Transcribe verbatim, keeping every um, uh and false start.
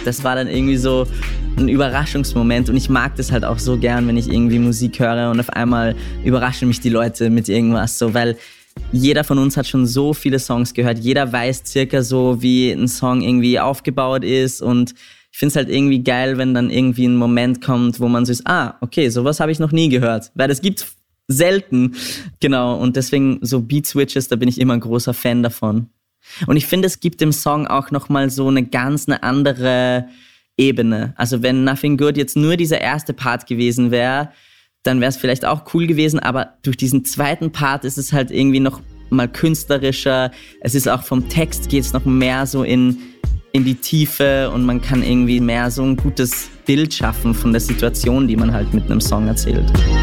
das war dann irgendwie so ein Überraschungsmoment und ich mag das halt auch so gern, wenn ich irgendwie Musik höre und auf einmal überraschen mich die Leute mit irgendwas, so, weil jeder von uns hat schon so viele Songs gehört, jeder weiß circa so, wie ein Song irgendwie aufgebaut ist und ich finde es halt irgendwie geil, wenn dann irgendwie ein Moment kommt, wo man so ist, ah, okay, sowas habe ich noch nie gehört, weil das gibt's selten, genau, und deswegen so Beat Switches, da bin ich immer ein großer Fan davon. Und ich finde, es gibt dem Song auch nochmal so eine ganz eine andere Ebene. Also wenn Nothing Good jetzt nur dieser erste Part gewesen wäre, dann wäre es vielleicht auch cool gewesen, aber durch diesen zweiten Part ist es halt irgendwie noch mal künstlerischer. Es ist auch vom Text geht es noch mehr so in, in die Tiefe und man kann irgendwie mehr so ein gutes Bild schaffen von der Situation, die man halt mit einem Song erzählt.